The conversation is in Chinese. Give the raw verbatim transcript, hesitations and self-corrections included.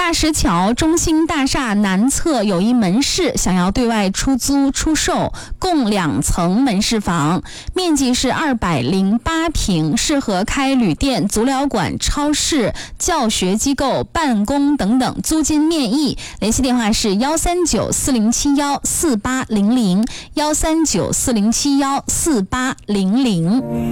大石桥中兴大厦南侧有一门市，想要对外出租出售，共两层门市房，面积是二百零八平，适合开旅店、足疗馆、超市、教学机构、办公等等，租金面议。联系电话是幺三九四零七幺四八零零幺三九四零七幺四八零零。